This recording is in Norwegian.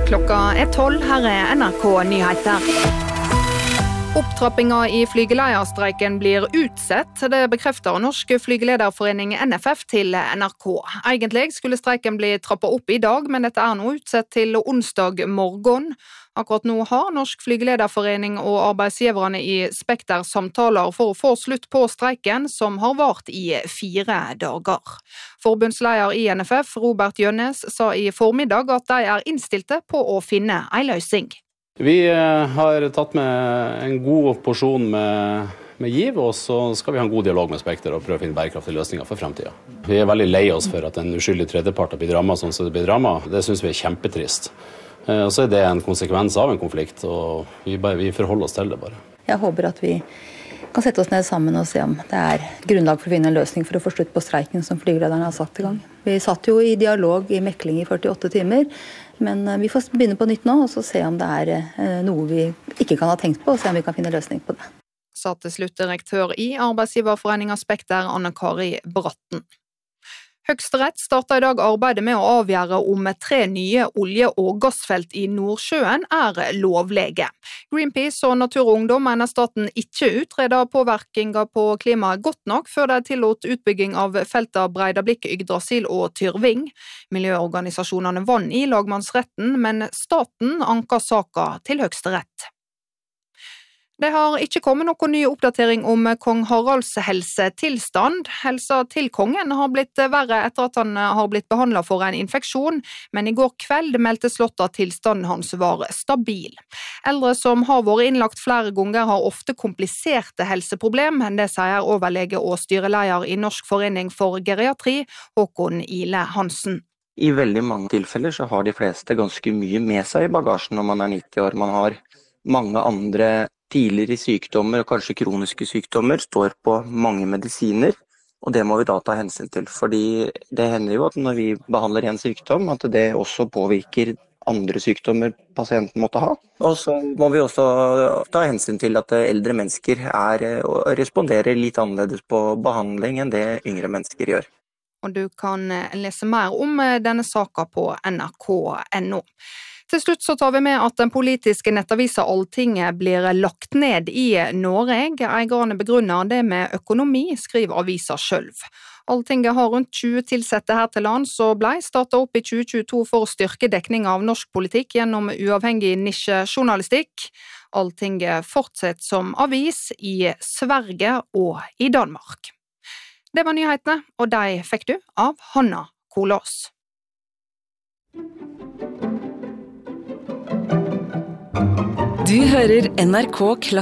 Klokka 12, her NRK Nyheter. Opptrappinga i flygeleierstreiken blir utsett, det bekrefter Norsk Flygelederforening NFF til NRK. Egentlig skulle streiken bli trappet opp i dag, men dette nå utsett til onsdag morgen. Akkurat nå har Norsk Flygelederforening og arbeidsgiverne i Spekter samtaler for å få slutt på streiken, som har vart i 4 dager. Forbundsleder i NFF, Robert Jønnes, sa i formiddag at de er innstilte på å finne en løsning. Vi har tatt med en god porsjon med giv, og så skal vi ha en god dialog med Spekter og prøve å finne bærekraftige løsninger for fremtiden. Vi er veldig lei oss for at en uskyldig tredjepart har blitt rammet sånn som det blir rammet. Det synes vi er kjempetrist. Og så er det en konsekvens av en konflikt, og vi forholder oss til det bare. Jeg håper at vi kan sette oss ned sammen og se om det er grunnlag for å finne en løsning for å få slutt på streiken som flygelederne har satt i gang. Vi satt jo i dialog i mekling i 48 timer, men vi får begynne på nytt nå og så se om det er noe vi ikke kan ha tenkt på, og se om vi kan finne løsning på det. Sa til slutt direktør i Arbeidsgiverforeningen Spekter, Anne Kari Bratten. Høyesterett startet i dag arbeidet med å avgjøre om 3 nye olje- og gassfelt i Nordsjøen er lovlige. Greenpeace og Natur og Ungdom mener staten ikke utreder påvirkningen på klimaet godt nok før de tillot utbygging av feltene Breidablikk, Yggdrasil og Tyrving. Miljøorganisasjonene vant i lagmannsretten, men staten anker saken til Høyesterett. Det har ikke kommet noen ny oppdatering om kong Haralds helsetilstand. Helsa til kongen har blitt verre etter at han har blitt behandlet for en infeksjon, men i går kveld meldte slottet at tilstanden hans var stabil. Eldre som har vært innlagt flere ganger har ofte kompliserte helseproblem, det sier overlege og styreleder i Norsk forening for geriatri, Håkon Ile Hansen. I veldig mange tilfeller så har de fleste ganske mye med seg i bagasjen når man er 90 år. Man har mange andre tidligere sykdommer og kanskje kroniske sykdommer, står på mange medisiner, og det må vi da ta hensyn til. Fordi det hender jo at når vi behandler en sykdom, at det også påvirker andre sykdommer pasienten måtte ha. Og så må vi også ta hensyn til at eldre mennesker responderer litt annerledes på behandling enn det yngre mennesker gjør. Og du kan lese mer om denne saken på nrk.no. Til slutt så tar vi med at den politiske nettavisa Altinget blir lagt ned i Norge. Eierne begrunner det med økonomi, skriver avisa selv. Altinget har rundt 20 tilsette her til lands og ble startet opp i 2022 for å styrke dekning av norsk politikk gjennom uavhengig nisjejournalistikk. Altinget fortsetter som avis i Sverige og i Danmark. Det var nyhetene, og de fikk du av Hanna Kolås. Du hører NRK